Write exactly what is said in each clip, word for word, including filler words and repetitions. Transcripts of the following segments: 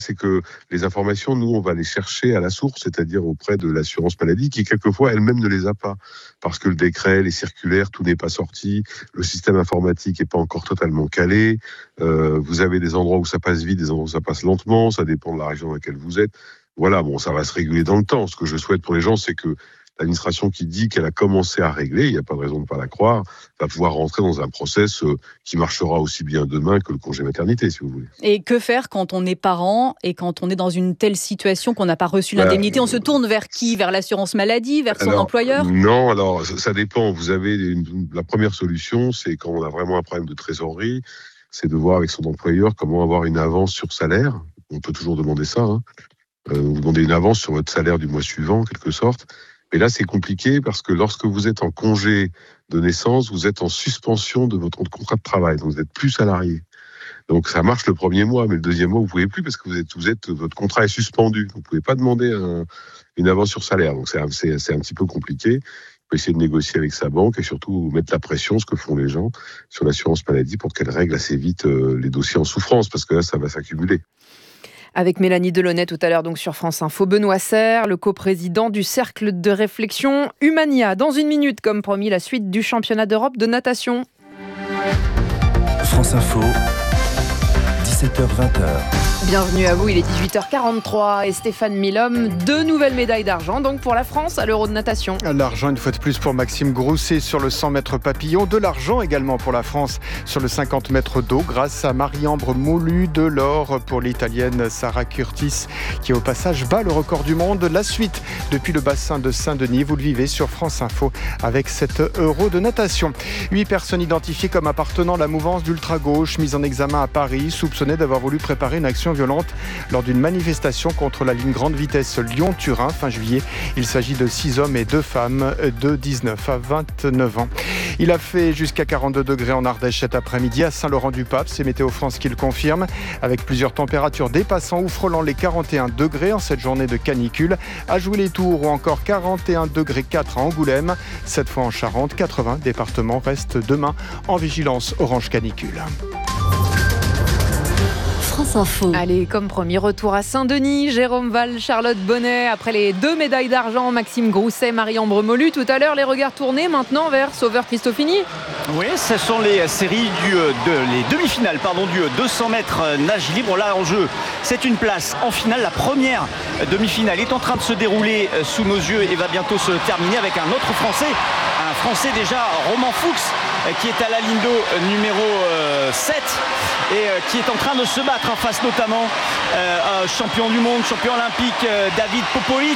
c'est que les informations, nous, on va les chercher à la source, c'est-à-dire auprès de l'assurance maladie, qui quelquefois elle-même ne les a pas, parce que le décret, les circulaires, tout n'est pas sorti, le système informatique n'est pas encore totalement calé, euh, vous avez des endroits où ça passe vite, des endroits où ça passe lentement, ça dépend de la région dans laquelle vous êtes. Voilà, bon, ça va se réguler dans le temps. Ce que je souhaite pour les gens, c'est que l'administration qui dit qu'elle a commencé à régler, il n'y a pas de raison de ne pas la croire, va pouvoir rentrer dans un process qui marchera aussi bien demain que le congé maternité, si vous voulez. Et que faire quand on est parent et quand on est dans une telle situation qu'on n'a pas reçu l'indemnité? On se tourne vers qui? Vers l'assurance maladie? Vers son alors, employeur? Non, alors ça dépend. Vous avez une, la première solution, c'est quand on a vraiment un problème de trésorerie, c'est de voir avec son employeur comment avoir une avance sur salaire. On peut toujours demander ça. Hein. Euh, vous demandez une avance sur votre salaire du mois suivant, en quelque sorte. Mais là, c'est compliqué parce que lorsque vous êtes en congé de naissance, vous êtes en suspension de votre contrat de travail. Donc, vous n'êtes plus salarié. Donc, ça marche le premier mois, mais le deuxième mois, vous ne pouvez plus parce que vous êtes, vous êtes, votre contrat est suspendu. Vous ne pouvez pas demander un, une avance sur salaire. Donc, c'est, c'est, c'est un petit peu compliqué. Il faut essayer de négocier avec sa banque et surtout mettre la pression, ce que font les gens, sur l'assurance maladie pour qu'elle règle assez vite euh, les dossiers en souffrance parce que là, ça va s'accumuler. Avec Mélanie Delaunay tout à l'heure donc sur France Info. Benoît Serre, le coprésident du cercle de réflexion Humania. Dans une minute, comme promis, la suite du championnat d'Europe de natation. France Info, dix-sept heures vingt. Bienvenue à vous, il est dix-huit heures quarante-trois et Stéphane Milhomme, deux nouvelles médailles d'argent donc pour la France à l'Euro de natation. L'argent une fois de plus pour Maxime Grousset sur le cent mètres papillon, de l'argent également pour la France sur le cinquante mètres d'eau grâce à Marie-Ambre Moulu, de l'or pour l'Italienne Sarah Curtis qui au passage bat le record du monde. La suite depuis le bassin de Saint-Denis, vous le vivez sur France Info avec cet Euro de natation. Huit personnes identifiées comme appartenant à la mouvance d'ultra-gauche mises en examen à Paris, soupçonnées d'avoir voulu préparer une action violente lors d'une manifestation contre la ligne grande vitesse Lyon-Turin fin juillet. Il s'agit de six hommes et deux femmes de dix-neuf à vingt-neuf ans. Il a fait jusqu'à quarante-deux degrés en Ardèche cet après-midi à Saint-Laurent-du-Pape. C'est Météo France qui le confirme, avec plusieurs températures dépassant ou frôlant les quarante et un degrés en cette journée de canicule. À Jouy-les-Tours ou encore quarante et un degrés quatre à Angoulême. Cette fois en Charente, quatre-vingts départements restent demain en vigilance orange canicule. France Info. Allez, comme promis, retour à Saint-Denis. Jérôme Val, Charlotte Bonnet. Après les deux médailles d'argent, Maxime Grousset, Marie-Ambre Moulu. Tout à l'heure, les regards tournés maintenant vers Sauveur Christofini. Oui, ce sont les séries du, de, les demi-finales pardon, du deux cents mètres nage libre. Là, en jeu, c'est une place en finale. La première demi-finale est en train de se dérouler sous nos yeux et va bientôt se terminer avec un autre Français. Un Français déjà, Romain Fuchs, qui est à la ligne d'eau numéro sept et qui est en train de se battre en face notamment euh, champion du monde, champion olympique euh, David Popovic,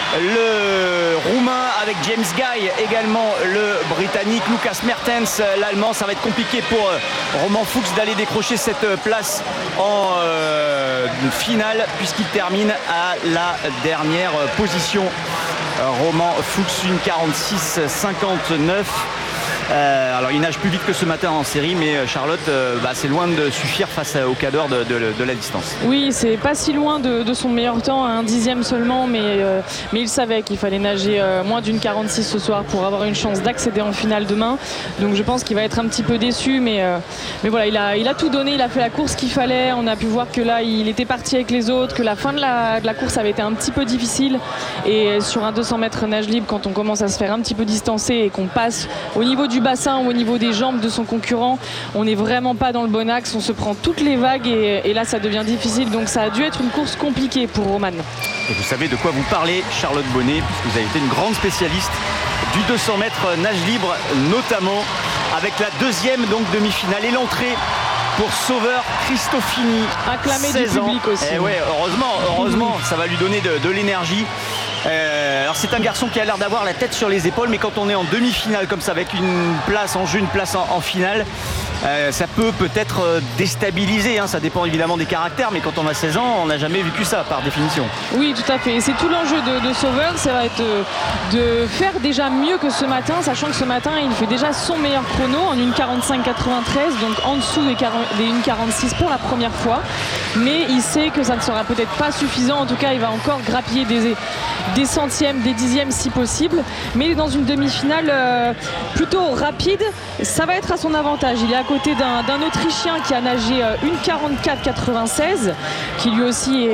le roumain avec James Guy, également le britannique Lucas Mertens, l'allemand. Ça va être compliqué pour euh, Romain Fuchs d'aller décrocher cette place en euh, finale puisqu'il termine à la dernière position. Euh, Romain Fuchs, une quarante-six cinquante-neuf. Euh, alors il nage plus vite que ce matin en série, mais Charlotte, euh, bah, c'est loin de suffire face au cadre de, de, de la distance. Oui, c'est pas si loin de, de son meilleur temps, un dixième seulement, mais, euh, mais il savait qu'il fallait nager euh, moins d'une quarante-six ce soir pour avoir une chance d'accéder en finale demain. Donc je pense qu'il va être un petit peu déçu, mais, euh, mais voilà, il a, il a tout donné, il a fait la course qu'il fallait. On a pu voir que là, il était parti avec les autres, que la fin de la, de la course avait été un petit peu difficile. Et sur un deux cents mètres nage libre, quand on commence à se faire un petit peu distancer et qu'on passe au niveau du bassin ou au niveau des jambes de son concurrent, on n'est vraiment pas dans le bon axe, on se prend toutes les vagues et, et là ça devient difficile, donc ça a dû être une course compliquée pour Roman. Et vous savez de quoi vous parlez, Charlotte Bonnet, puisque vous avez été une grande spécialiste du deux cents mètres nage libre, notamment avec la deuxième donc demi-finale et l'entrée pour Sauveur Christofini, acclamé du public ans. aussi. Et ouais, heureusement, heureusement, ça va lui donner de, de l'énergie. Euh, alors c'est un garçon qui a l'air d'avoir la tête sur les épaules, mais quand on est en demi-finale comme ça, avec une place en jeu, une place en, en finale, euh, ça peut peut-être déstabiliser, hein. Ça dépend évidemment des caractères, mais quand on a seize ans, on n'a jamais vécu ça par définition. Oui, tout à fait, et c'est tout l'enjeu de, de Sauveur, ça va être de faire déjà mieux que ce matin, sachant que ce matin il fait déjà son meilleur chrono en une quarante-cinq quatre-vingt-treize, donc en dessous des, quarante, des une quarante-six pour la première fois, mais il sait que ça ne sera peut-être pas suffisant. En tout cas, il va encore grappiller des, des centièmes, des dixièmes si possible, mais il est dans une demi-finale euh, plutôt rapide. Ça va être à son avantage. Il est à côté d'un, d'un Autrichien qui a nagé euh, une quarante-quatre quatre-vingt-seize, qui lui aussi est